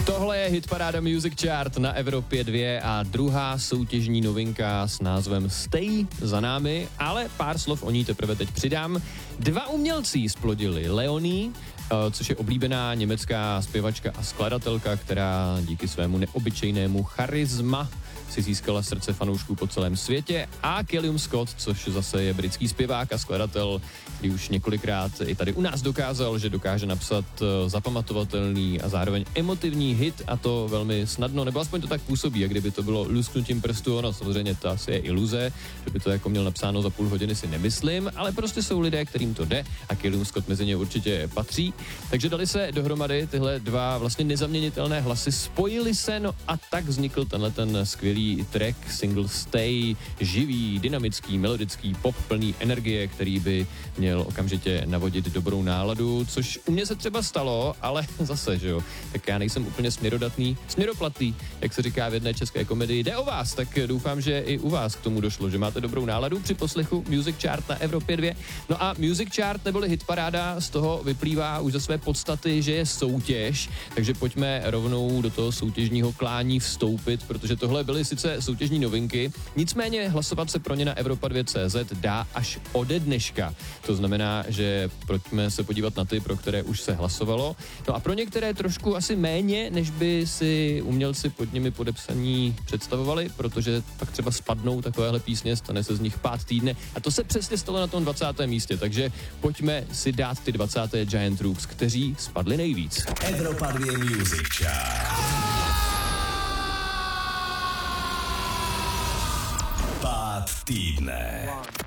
Tohle je Hitparáda Music Chart na Evropě 2 a druhá soutěžní novinka s názvem Stay za námi, ale pár slov o ní teprve teď přidám. Dva umělci splodili Leonie, což je oblíbená německá zpěvačka a skladatelka, která díky svému neobyčejnému charisma si získala srdce fanoušků po celém světě, a Callum Scott, což zase je britský zpěvák a skladatel, který už několikrát i tady u nás dokázal, že dokáže napsat zapamatovatelný a zároveň emotivní hit, a to velmi snadno, nebo aspoň to tak působí, jak kdyby to bylo lusknutím prstu. Ono samozřejmě to asi je iluze, že by to jako měl napsáno za půl hodiny, si nemyslím, ale prostě jsou lidé, kterým to jde, a Callum Scott mezi ně určitě patří. Takže dali se dohromady tyhle dva vlastně nezaměnitelné hlasy, spojili se, no a tak vznikl ten skvělý track, single Stay, živý, dynamický, melodický, pop plný energie, který by měl okamžitě navodit dobrou náladu, což u mě se třeba stalo, ale zase, že jo, tak já nejsem úplně směroplatný, jak se říká v jedné české komedii. Jde o vás, tak doufám, že i u vás k tomu došlo, že máte dobrou náladu při poslechu Music Chart na Evropě 2. No a Music Chart neboli hitparáda z toho vyplývá už ze své podstaty, že je soutěž, takže pojďme rovnou do toho soutěžního klání vstoupit, protože tohle byly sice soutěžní novinky, nicméně hlasovat se pro ně na Evropa2.cz dá až ode dneška. To znamená, že pojďme se podívat na ty, pro které už se hlasovalo. No a pro některé trošku asi méně, než by si umělci pod nimi podepsaní představovali, protože pak třeba spadnou takovéhle písně, stane se z nich pád týdne, a to se přesně stalo na tom 20. místě, takže pojďme si dát ty 20. Giant Rooks, kteří spadli nejvíc. Evropa 2 Music Chart. Pád týdne.